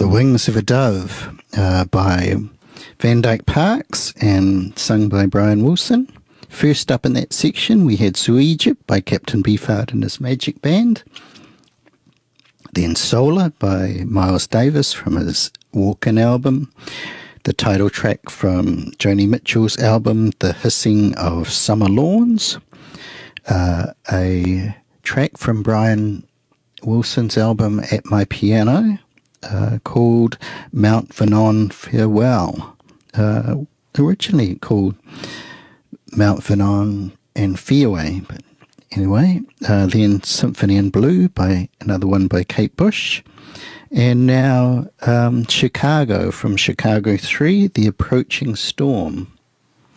Wings of a Dove by Van Dyke Parks and sung by Brian Wilson. First up in that section, we had Sue Egypt by Captain Beefheart and his Magic Band. Then Solar by Miles Davis from his Walk-In album. The title track from Joni Mitchell's album, The Hissing of Summer Lawns. A track from Brian Wilson's album At My Piano called Mount Vernon Farewell. Originally called Mount Vernon and Fairway, but anyway. Then Symphony in Blue by another one by Kate Bush. And now Chicago from Chicago 3, The Approaching Storm.